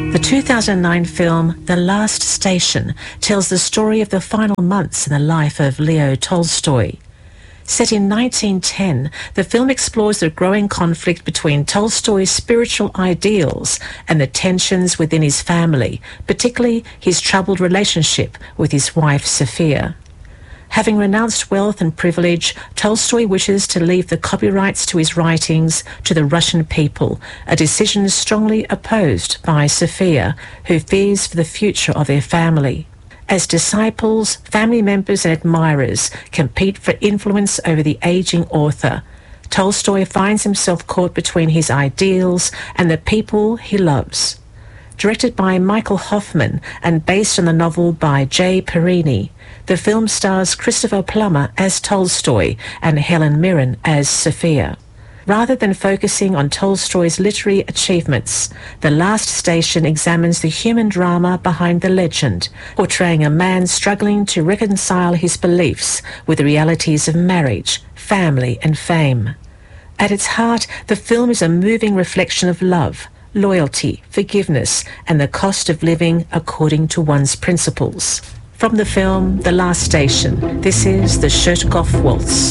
The 2009 film The Last Station tells the story of the final months in the life of Leo Tolstoy. Set in 1910, the film explores the growing conflict between Tolstoy's spiritual ideals and the tensions within his family, particularly his troubled relationship with his wife Sophia. Having renounced wealth and privilege, Tolstoy wishes to leave the copyrights to his writings to the Russian people, a decision strongly opposed by Sophia, who fears for the future of their family. As disciples, family members and admirers compete for influence over the aging author, Tolstoy finds himself caught between his ideals and the people he loves. Directed by Michael Hoffman and based on the novel by Jay Perini, the film stars Christopher Plummer as Tolstoy and Helen Mirren as Sophia. Rather than focusing on Tolstoy's literary achievements, The Last Station examines the human drama behind the legend, portraying a man struggling to reconcile his beliefs with the realities of marriage, family and fame. At its heart, the film is a moving reflection of love, loyalty, forgiveness and the cost of living according to one's principles. From the film The Last Station, this is the Chertkov Waltz.